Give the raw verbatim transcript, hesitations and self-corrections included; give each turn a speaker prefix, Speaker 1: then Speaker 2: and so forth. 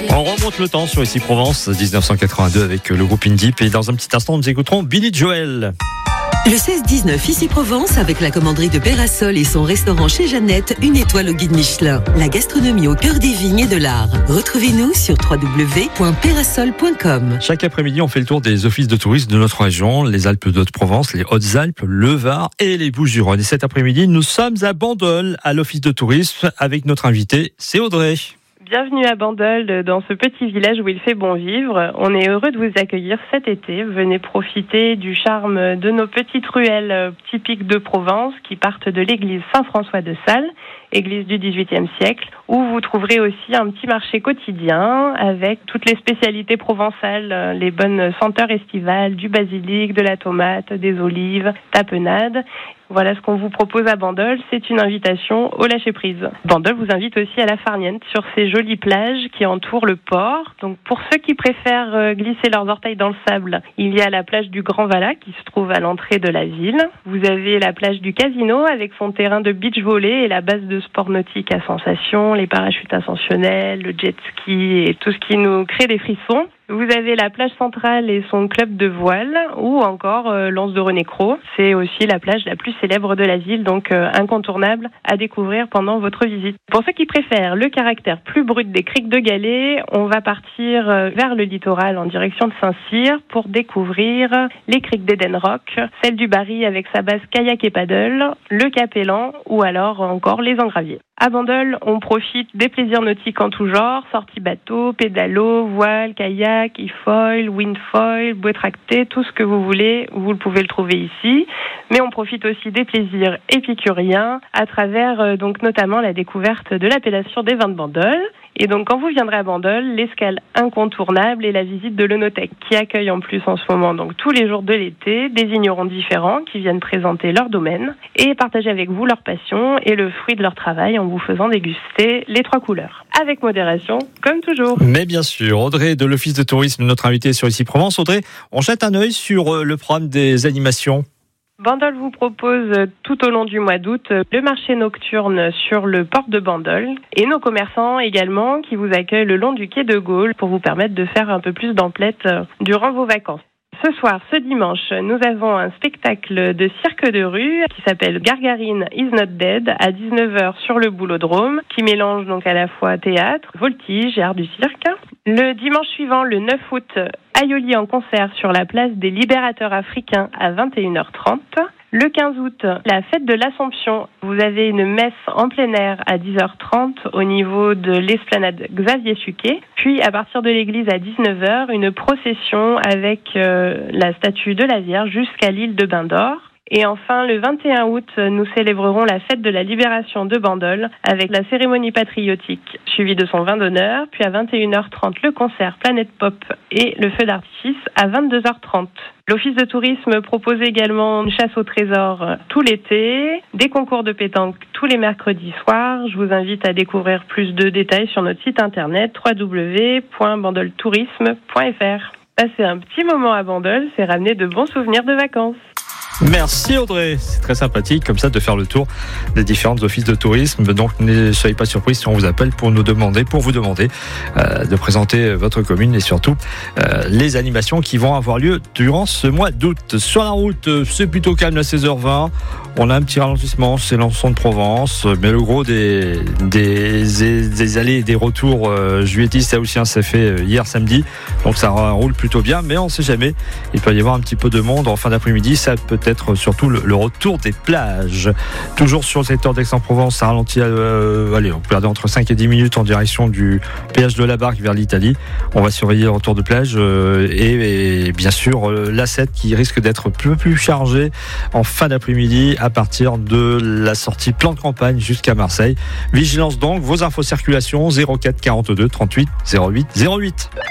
Speaker 1: On remonte le temps sur Ici Provence, dix-neuf cent quatre-vingt-deux avec le groupe Indip. Et dans un petit instant, nous écouterons Billy Joel.
Speaker 2: Le seize dix-neuf Ici Provence avec la commanderie de Pérasol et son restaurant chez Jeannette, une étoile au guide Michelin. La gastronomie au cœur des vignes et de l'art. Retrouvez-nous sur w w w point pérasol point com.
Speaker 1: Chaque après-midi, on fait le tour des offices de tourisme de notre région, les Alpes d'Haute-Provence, les Hautes-Alpes, le Var et les Bouches-du-Rhône. Et cet après-midi, nous sommes à Bandol, à l'office de tourisme, avec notre invité, c'est Audrey.
Speaker 3: Bienvenue à Bandol, dans ce petit village où il fait bon vivre. On est heureux de vous accueillir cet été. Venez profiter du charme de nos petites ruelles typiques de Provence qui partent de l'église Saint-François de Sales, église du dix-huitième siècle, où vous trouverez aussi un petit marché quotidien avec toutes les spécialités provençales, les bonnes senteurs estivales, du basilic, de la tomate, des olives, tapenade. Voilà ce qu'on vous propose à Bandol, c'est une invitation au lâcher-prise. Bandol vous invite aussi à la Farniente, sur ces jolies plages qui entourent le port. Donc pour ceux qui préfèrent glisser leurs orteils dans le sable, il y a la plage du Grand Valat qui se trouve à l'entrée de la ville. Vous avez la plage du Casino avec son terrain de beach volley et la base de sport nautique à sensations, les parachutes ascensionnels, le jet ski et tout ce qui nous crée des frissons. Vous avez la plage centrale et son club de voile, ou encore euh, l'Anse de René Cros. C'est aussi la plage la plus célèbre de la ville, donc euh, incontournable à découvrir pendant votre visite. Pour ceux qui préfèrent le caractère plus brut des criques de Galets, on va partir euh, vers le littoral en direction de Saint-Cyr pour découvrir les criques d'Eden Rock, celle du Barry avec sa base kayak et paddle, le Capellan ou alors encore les Engraviers. À Bandol, on profite des plaisirs nautiques en tout genre, sorties bateau, pédalo, voile, kayak, e-foil, windfoil, bouée tractée, tout ce que vous voulez, vous pouvez le trouver ici. Mais on profite aussi des plaisirs épicuriens à travers euh, donc notamment la découverte de l'appellation des vins de Bandol. Et donc quand vous viendrez à Bandol, l'escale incontournable est la visite de l'Œnothèque qui accueille en plus en ce moment, donc tous les jours de l'été, des vignerons différents qui viennent présenter leur domaine et partager avec vous leur passion et le fruit de leur travail en vous faisant déguster les trois couleurs. Avec modération, comme toujours.
Speaker 1: Mais bien sûr, Audrey de l'Office de tourisme, notre invitée sur Ici Provence. Audrey, on jette un œil sur le programme des animations.
Speaker 3: Bandol vous propose tout au long du mois d'août le marché nocturne sur le port de Bandol et nos commerçants également qui vous accueillent le long du quai de Gaulle pour vous permettre de faire un peu plus d'emplettes durant vos vacances. Ce soir, ce dimanche, nous avons un spectacle de cirque de rue qui s'appelle Gargarine is not dead à dix-neuf heures sur le Boulodrome qui mélange donc à la fois théâtre, voltige et art du cirque. Le dimanche suivant, le neuf août, Aïoli en concert sur la place des Libérateurs africains à vingt et une heures trente. Le quinze août, la fête de l'Assomption. Vous avez une messe en plein air à dix heures trente au niveau de l'esplanade Xavier Suquet. Puis, à partir de l'église à dix-neuf heures, une procession avec euh, la statue de la Vierge jusqu'à l'île de Bain d'Or. Et enfin, le vingt et un août, nous célébrerons la fête de la libération de Bandol avec la cérémonie patriotique suivie de son vin d'honneur. Puis à vingt et une heures trente, le concert Planète Pop et le feu d'artifice à vingt-deux heures trente. L'Office de tourisme propose également une chasse au trésor tout l'été, des concours de pétanque tous les mercredis soirs. Je vous invite à découvrir plus de détails sur notre site internet w w w point bandol tourisme point f r. Passer un petit moment à Bandol, c'est ramener de bons souvenirs de vacances.
Speaker 1: Merci Audrey, c'est très sympathique comme ça de faire le tour des différents offices de tourisme. Donc ne soyez pas surpris si on vous appelle pour nous demander, pour vous demander euh, de présenter votre commune et surtout euh, les animations qui vont avoir lieu durant ce mois d'août. Sur la route, c'est plutôt calme à seize heures vingt. On a un petit ralentissement, c'est l'Anson de Provence, mais le gros des des, des, des allées et des retours euh, juilletistes, ça aussi, hein, ça fait hier samedi, donc ça roule plutôt bien, mais on ne sait jamais. Il peut y avoir un petit peu de monde en fin d'après-midi, ça peut être surtout le, le retour des plages. Toujours sur le secteur d'Aix-en-Provence, ça ralentit, euh, allez, on peut perdre entre cinq et dix minutes en direction du péage de la Barque vers l'Italie. On va surveiller le retour de plage euh, et, et bien sûr euh, l'A sept qui risque d'être un peu plus chargé en fin d'après-midi à partir de la sortie plan de campagne jusqu'à Marseille. Vigilance donc, vos infos circulation zéro quatre quarante-deux trente-huit zéro huit zéro huit.